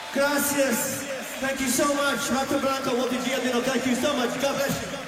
Gracias. Thank you so much. Hato Blanco, Walter Giardino, thank you so much. God bless you.